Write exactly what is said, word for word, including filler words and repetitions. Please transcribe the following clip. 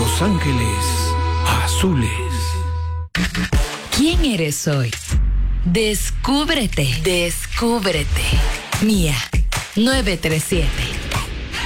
Los Ángeles Azules. ¿Quién eres hoy? Descúbrete, descúbrete. Mía, nueve tres siete.